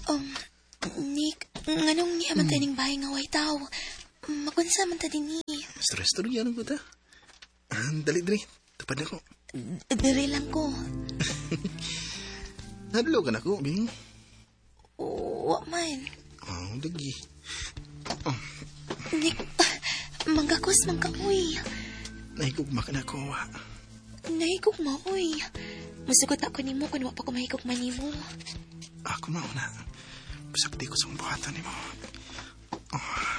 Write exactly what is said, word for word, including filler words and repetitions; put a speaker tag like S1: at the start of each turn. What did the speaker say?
S1: Um, Nick, nganong niya man tayo ning bahay nga way tao. Makunsa man ta din ni.
S2: Stress-story yan ko ta. Ah, dali, dali. Tupad na ko.
S1: Diri lang ko.
S2: Nadlo ka na ko, Bing.
S1: Wa man.
S2: Oh, dagi.
S1: Oh. Nick, manggakos man ka, uy.
S2: Nahigugma ka na ko, wa.
S1: Nahigugma, uy. Musugot ako ni mo kung wa pa ko mahigugma ni mo.
S2: Ako mauna. Pasakti ko sa buhatan ni mo. Oh.